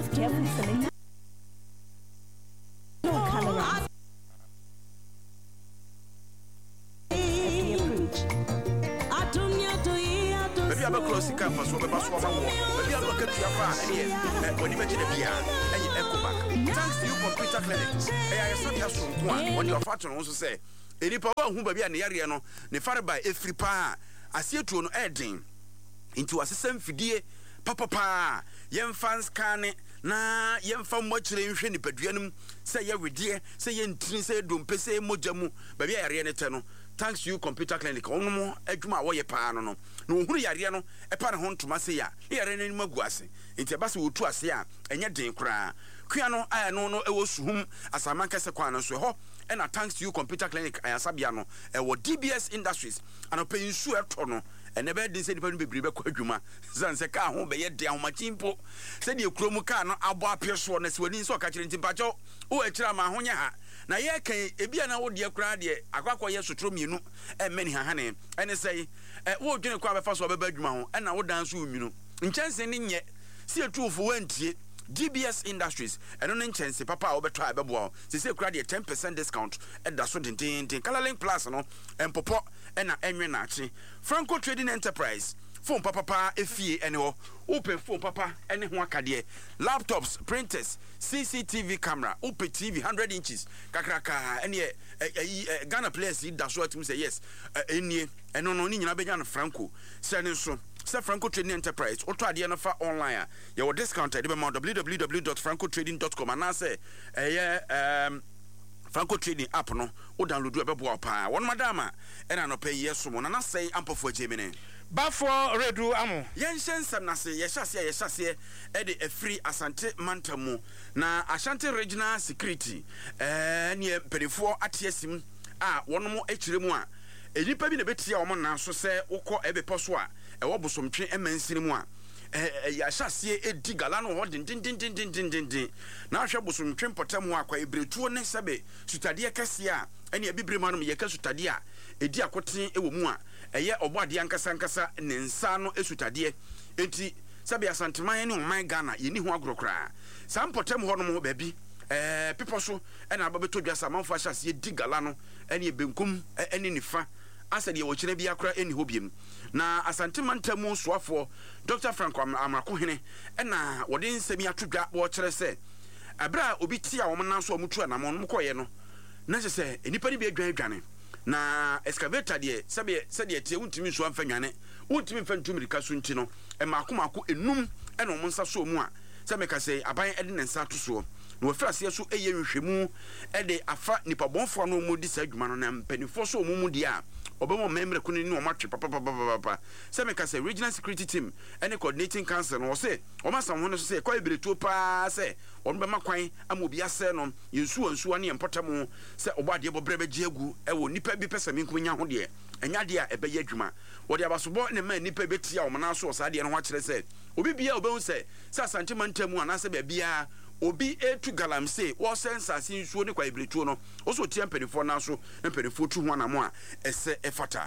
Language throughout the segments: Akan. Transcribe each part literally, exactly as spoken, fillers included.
is carefully selected. No colorants. Maybe I'm a close campus over Baswama. Maybe I'm looking to your far and when you mention a beer and you echo back. Thanks to you, computer clinic. I am such a strong one. What your father also say. Any power who baby and the area no, the father by a free pa. I see you to an adding into a system for dear papa pa. Young fans can na young fan much in the bedroom. Say ya with dear, say yen say don't pay say mojamu, baby I ran eternal. Thanks to you, computer clinic. Ono mo edwuma wo ye pa no no. No huru yare no e pa ne ho ntoma se ya. Yare ne magu ase. Nti ba se wotu ase a enye den kra. Kua no aya no no e wo suhum asaman kese kwan no so ho. E na thanks to you, computer clinic ayasabia no e wo D B S Industries. Ano pe nsu eto no. E ne be din se nipa no bebre be kwa adwuma. Zan se ka ho be ye de ahomachimpo. Se de ekromu ka no abo apeso no se wani so ka kire ntimpacho. O ekira ma ho nya ha. Na ye kan ebia na wo de kra de akwakọ ye sotro mienu e mani hahane ene sei e wo dwene kwa befa so beba adwuma ho e na wo dan so uminu nchense ne nye si etufo wantie D B S Industries eno ne nchense papa wo beto abebo se se kra de ten percent discount e da so tintin Colorlink Plus no empopo e na enwe na achi Franco Trading Enterprise phone papa papa efie ene ho open phone papa ene ho akade laptops printers C C T V camera open T V one hundred inches kakraka ene Ghana players da so atum say yes enie eno no ni nyina benya no Franco se ne so se Franco Trading Enterprise oto ade no fa online ya wo discount e be ma w w w dot franco trading dot com ana say eh um Franco Trading app no o download e be bo pa won madama e na no pay yeso mo na say ampofo ajemene Bafo redu amo yen shensam na se ye hyase ye hyase e de afri Asante Mantamu na Ashanti Regional Security eh ne perifo atiesim a wono mo akiremu a enipa bi na betia wo mo na so se wokọ ebe poso a e wo bosomtwe emansirimu a eh ya hyase edi galano ho din din din din din din din na hwe bosomtwe potamu akwa ebretuo ne sebe sutade kese a ene abibirema no ye ka sutade a edi akoten ewo mu a eye oboade ankasa ankasa ne nsa no esutade enti sabe asanteman ne oman Ghana ye ni ho agrokra sam potem ho no mo ba bi eh people so ena ababeto dwasa manfo ahyase ye di gala no ene benkum ene nifa asade ye wo kire bi akra eni hobiem na asanteman tamu soafo Doctor Franco Amrako hene ena wode nsemi atodwa wo kire se abra obi tia wo na so omutu anamon mo koye no na se enipa ni bi adwan adwane na excavator de sabe sabe tie untimi so amfa nwane untimi mfa ntumrika so nti no e maako maako enum e no monsa so mu a sabe ka se aban e de nsa to so na wo frase so eye nhwemu e de afa nipa bonfo no mu di sa adwuma no na mpanifo so mu mu di a obemo memre kunu ni o matwe papa papa papa sabe ka se regional security team any coordinating council no se o masam ho no so se kwa ebretuo pa se o be makwan amobi ase no yensu ansu ane empotamu se obade bobre beje agu e wo nipa bi pese minkum nya ho de enya de a ebe ye adwuma wo de abasobo ne ma nipa betia o mana so sa de no ho akere se obi bia obehu se sa Asante Mantamu anase ba bia obi etu galamse wo sensa sinsuo ne kwa ebretuo no oso tie mpanifo na so mpanifo tu ho anamo a ese efata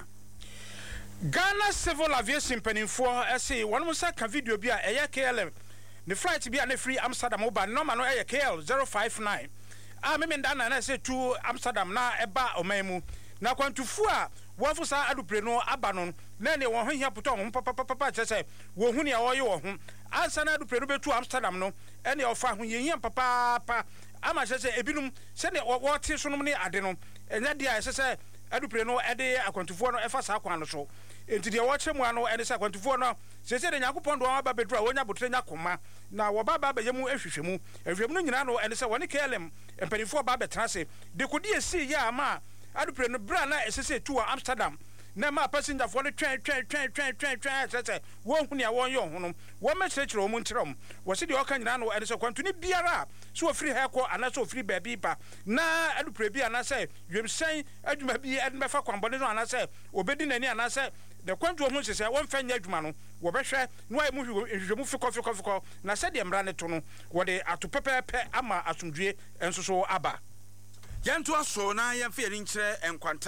Ghana Civil Aviation mpanifo ese wono sa ka video bi a eye K L M ne flight bi a ne free Amsterdam oba no ma no eye K L zero five nine a me me ndana na se to Amsterdam na eba omanmu na kwantufu a wofo sa adupre no aba no na ne wo ho hia poto ho papa papa chese wo hu ne a wo ye wo ho ansa na adupre no betu Amsterdam no ene ofa ho ye hia papa papa ama chese ebinum se ne wo te so no ne ade no enya dia chese adupre no ede akwantufu no efa sa kwan no so enti de wo chemu ano ene sa akwantufu no chese de Nyankopon do aba bedru a wonya botre nya koma na wo baba ba yemu ehwehwemu ehwehwemu no nyina no ene se woni K L M empanifo ba betrase de kodi esi ya ama adupre no bra na esese tu Amsterdam na ma passenger for the train train train train train train sese wo hu ne a won ye ho no wo me chirechire o mu ntirom wo se de o kan nyina no ene se kwantuni biara so free heko ana so free baby pa na adupre bi ana se wemsen adwuma bi ede befa kwambone no ana se obedi nani ana se de kwantu o mu sese won fa nya adwuma no wo behwe no ai mu hwehwemu fiko fiko fiko na se de mra ne to no wo de atopepepe ama asumdue enso so aba Yanto aso na yemfe ri nkyere enkwanta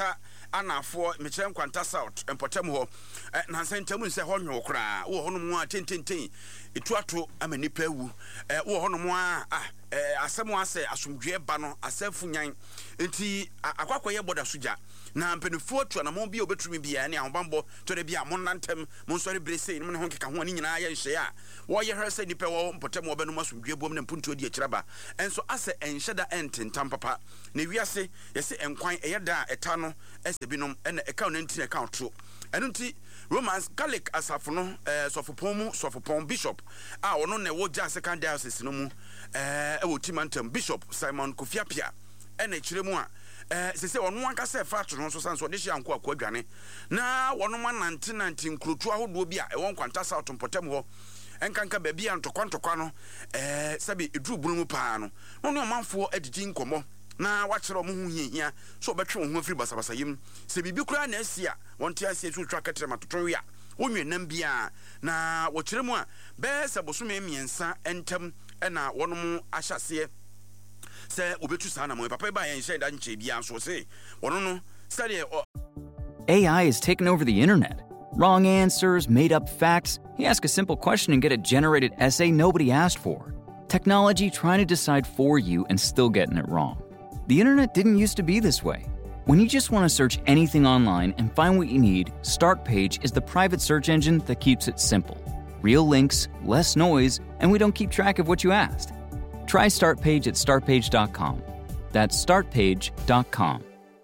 anafo mekyerɛ nkwanta south mpɔtam hɔ na nsa ntam nse hɔ nwo kra wo hɔ no mu a tententen etuato ama nipa ewu wo hɔ no mu a asɛm asɛ asomdwe ba no asɛfu nyan enti akwakoyɛ boda soja na mpanifo atu na mo bi obetumi bia ne ahobambo to da bia mo nantem mo nsɔre brese ne mo ne ho keka ho ani nyinaa yɛ nhye a wo yɛ hwɛ sɛ nipa wɔ mpɔtam wɔ bɛno masomdwe bom ne mpuntuo di akyiraba enso asɛ enhyeda ententam papa na wiase yɛse enkwan ɛyɛ da eta no ɛsɛ binom ɛna ɛka no ntina ɛka to ɛno nti Romans Catholic asafo no eh sofopon mu sofopon bishop a ono na wo ja second diocese no mu eh ɛwɔ Timantam Bishop Simon Kofiapia ɛna kyerɛ mu a eh sese ono anka sɛ fa to no so sanso de hye anko akɔ adwane na wono ma nante nante nkrotu ahodo bi a ɛwɔ nkwanta South Mpɔtam hɔ enkanka ba bia ntokwa ntokwa no eh sɛbe eduru bunu mu paa no no no manfo adidi nkɔmɔ na wakyerɛ mo ho hiahia so obɛtwe wo ho afiri basabasa yim se bibi kura na asia wonte asia so twa katere matoto wi a wonwenam bia na wɔkyerɛ mu a bɛɛ sɛ bosome miensa entam ɛna wɔnom ahyase sɛ obetu saa na mo papa ba yɛn hyɛ da nkyɛ bia so se wɔno no study A I has taken over the internet. Wrong answers, made up facts. You ask a simple question and get a generated essay nobody asked for. Technology trying to decide for you and still getting it wrong. The internet didn't used to be this way. When you just want to search anything online and find what you need, Startpage is the private search engine that keeps it simple. Real links, less noise, and we don't keep track of what you asked. Try Startpage at startpage dot com. That's startpage dot com.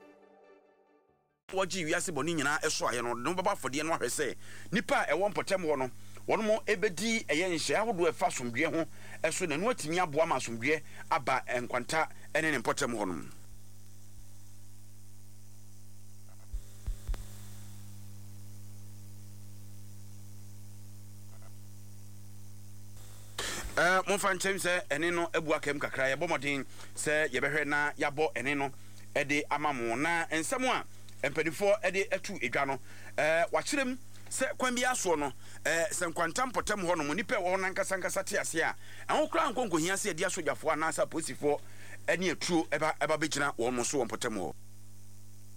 Waji wiase boni nyina eso aye no no baba fode no ahwe se nipa e won potem ho no wono mo ebedi eye nhye ahodo efa somdwe ho eso na no atimi aboa ma somdwe aba enkwanta ene ne potem ho no eh mo fan chem se ene no ebu akem kakra ye bomodin se ye behwe na yabo ene no e de amamo na ensem a empanifo e de atu edwa no eh wakyerem se kwan bia so no eh se nkwanta Mpɔtam ho no mo nipa wo nankasa nkasa te ase a ahụ kra nkonko hia se dia sojafo anasa posifo ene atuo eba eba begina wo mo so Mpɔtam ho